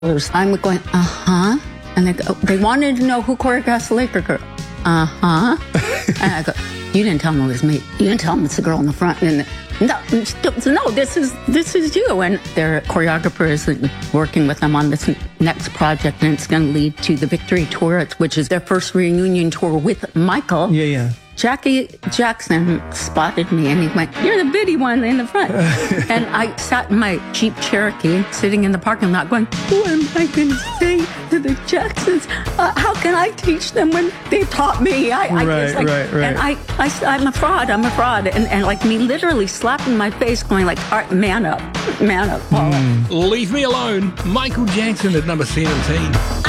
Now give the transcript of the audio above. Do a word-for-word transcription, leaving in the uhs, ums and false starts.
I'm going, uh-huh. And they go, they wanted to know who choreographed the Laker girl. Uh-huh. And I go, you didn't tell them it was me. You didn't tell them it's the girl in the front. And no, no, this is this is you. And their choreographer is working with them on this next project, and it's going to lead to the Victory Tour, which is their first reunion tour with Michael. Yeah, yeah. Jackie Jackson spotted me, and he went, "You're the bitty one in the front." And I sat in my Jeep Cherokee, sitting in the parking lot, going, "What am I going to say to the Jacksons? Uh, how can I teach them when they taught me?" I, I right, like, right, right. And I, I, I'm a fraud. I'm a fraud, and, and like me, literally slapping my face, going like, "All right, man up, man up, Paula." Mm. Leave me alone. Michael Jackson at number seventeen.